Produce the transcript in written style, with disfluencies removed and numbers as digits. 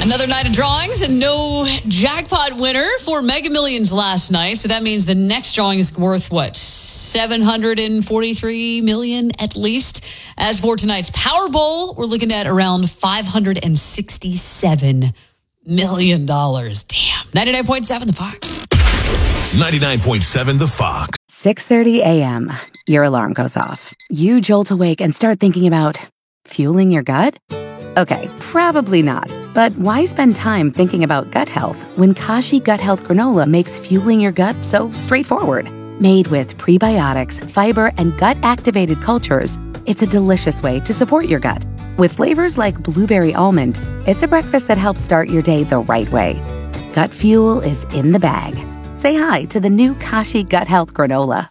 Another night of drawings and no jackpot winner for Mega Millions last night. So that means the next drawing is worth what? $743 million at least. As for tonight's Powerball, we're looking at around $567 million. Damn. 99.7 The Fox. 99.7 The Fox. 6:30 a.m. Your alarm goes off. You jolt awake and start thinking about fueling your gut? Okay, probably not. But why spend time thinking about gut health when Kashi Gut Health Granola makes fueling your gut so straightforward? Made with prebiotics, fiber, and gut-activated cultures, it's a delicious way to support your gut. With flavors like blueberry almond, it's a breakfast that helps start your day the right way. Gut fuel is in the bag. Say hi to the new Kashi Gut Health Granola.